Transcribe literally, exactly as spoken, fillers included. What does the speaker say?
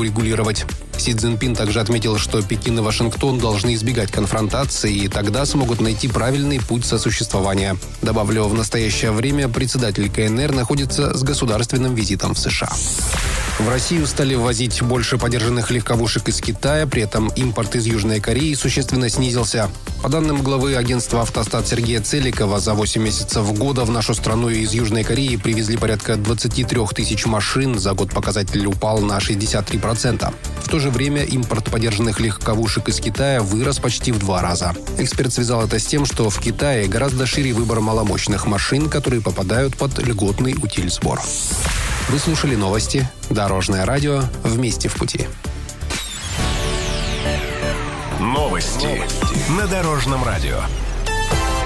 урегулировать. Си Цзиньпин также отметил, что Пекин и Вашингтон должны избегать конфронтации, и тогда смогут найти правильный путь сосуществования. Добавлю, в настоящее время председатель ка эн эр находится с государственным визитом в США. В Россию стали ввозить больше подержанных легковушек из Китая, при этом импорт из Южной Кореи существенно снизился. По данным главы агентства «Автостат» Сергея Целикова, за восемь месяцев года в нашу страну из Южной Кореи привезли порядка двадцать три тысячи машин. За год показатель упал на шестьдесят три процента. В то же время импорт подержанных легковушек из Китая вырос почти в два раза. Эксперт связал это с тем, что в Китае гораздо шире выбор маломощных машин, которые попадают под льготный утильсбор. Вы слушали новости. Дорожное радио. Вместе в пути. Новости на Дорожном радио.